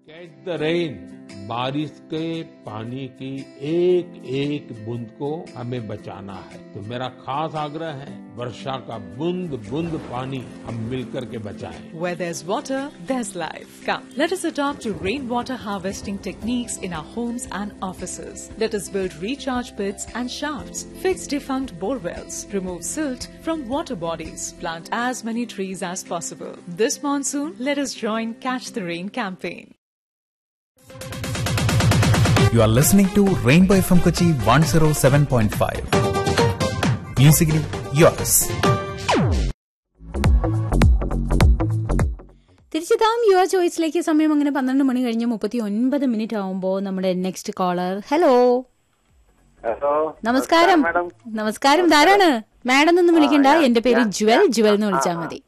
Catch the rain, बारिश के पानी की एक एक बूंद को हमें बचाना है। तो मेरा खास आग्रह है, वर्षा का बूंद बूंद पानी हम मिलकर के बचाएं। Where there's water, there's life. Come, let us adopt to rainwater harvesting techniques in our homes and offices. Let us build recharge pits and shafts, fix defunct bore wells, remove silt from water bodies, plant as many trees as possible. This monsoon, let us join Catch the Rain campaign. You are listening to Rainbow FM Kochi 107.5. Musically yours. തിരിച്ചെത്താം your ചോയ്സിലേക്ക്. സമയം അങ്ങനെ 12 മണി കഴിഞ്ഞ് 39 ആവുമ്പോൾ നമ്മുടെ next collar. Hello, നമസ്കാരം. നമസ്കാരം, ധാരാണ് madam ഒന്നും വിളിക്കണ്ട, എന്റെ പേര് ജുവൽ എന്ന് വിളിച്ചാൽ മതി.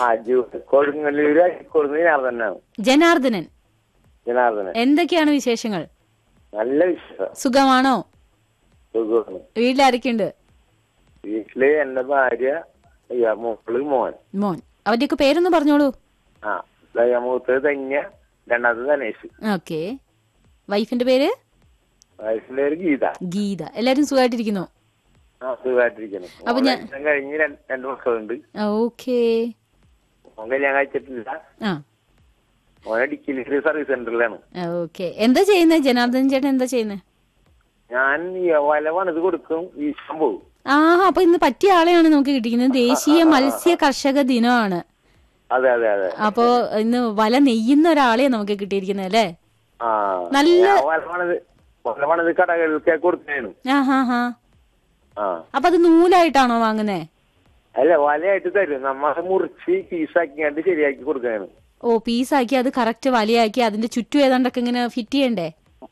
ജനാർദ്ദനൻ, എന്തൊക്കെയാണ് വിശേഷങ്ങൾ? നല്ല വിശേഷം. സുഖമാണോ? വീട്ടിലാരൊക്കെയുണ്ട്? വീട്ടില് എന്റെ ഭാര്യ, മോള്, മോൻ. അവരുടെയൊക്കെ പേരൊന്ന് പറഞ്ഞോളൂ. മൂത്തത് ധന്യ, രണ്ടാമത് ധനേഷ്. ഓക്കെ. വൈഫിന്റെ പേര്? വൈഫിന്റെ പേര് ഗീത. എല്ലാരും സുഖമായിട്ടിരിക്കുന്നു? സുഖമായിട്ടിരിക്കുന്നു. അപ്പൊ ഞാൻ കഴിഞ്ഞ് 2 മക്കളുണ്ട്. ഓക്കെ. മോൻ കല്യാണം കഴിച്ചിട്ടില്ല. മോനെ ഡിഗ്രി സർവീസ് സെന്ററിലാണ്. ഓക്കെ. എന്താ ചെയ്യുന്നത് ജനാർദ്ദനൻ ചേട്ടൻ? എന്താ ചെയ്യുന്നത്? ഞാൻ വല പണിത് കൊടുക്കും, വീശാൻ പോകും. അപ്പൊ ഇന്ന് പറ്റിയ ആളെയാണ് നമുക്ക് കിട്ടിയിരിക്കുന്നത്. ദേശീയ മത്സ്യ കർഷക ദിനമാണ്. അതെ. അപ്പൊ ഇന്ന് വല നെയ്യുന്ന ഒരാളെയാണ് നമുക്ക് കിട്ടിയിരിക്കുന്നത് അല്ലേ? നല്ല വല പണിത് കടകൾക്ക് കൊടുക്കാണ്. അപ്പൊ അത് നൂലായിട്ടാണോ വാങ്ങുന്നേ? അല്ല, വലയായിട്ട് തരും. നമ്മളെ മുറിച്ച് പീസാക്കിയാണ്ട് ശരിയാക്കി കൊടുക്കാണ്. ഓ, പീസാക്കി അത് കറക്റ്റ് വലയാക്കി അതിന്റെ ചുറ്റും ഏതാണ്ടൊക്കെ ഇങ്ങനെ ഫിറ്റ് ചെയ്യണ്ടേ?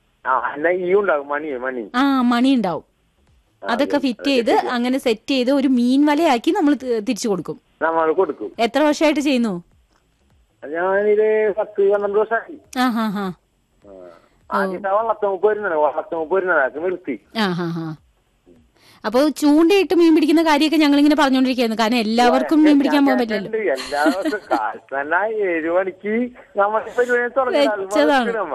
മണി ഉണ്ടാവും. അതൊക്കെ ഫിറ്റ് ചെയ്ത് അങ്ങനെ സെറ്റ് ചെയ്ത് ഒരു മീൻ വലയാക്കി നമ്മൾ തിരിച്ചു കൊടുക്കും. എത്ര വർഷമായിട്ട് ചെയ്യുന്നു? ഞാനിത് 10-12 വർഷമായി. നിർത്തി. അപ്പൊ ചൂണ്ടയിട്ട് മീൻ പിടിക്കുന്ന കാര്യമൊക്കെ ഞങ്ങളിങ്ങനെ പറഞ്ഞോണ്ടിരിക്കുന്നു. കാരണം എല്ലാവർക്കും മീൻ പിടിക്കാൻ പോകാൻ പറ്റില്ലല്ലോ. എല്ലാവർക്കും 7 മണിക്ക് നമ്മൾ വെച്ചതാണ്.